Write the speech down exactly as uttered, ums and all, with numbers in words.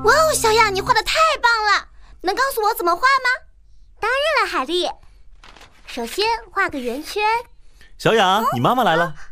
哇哦，小雅，你画的太棒了！能告诉我怎么画吗？ 当然了，海丽。首先画个圆圈。 小雅，你妈妈来了。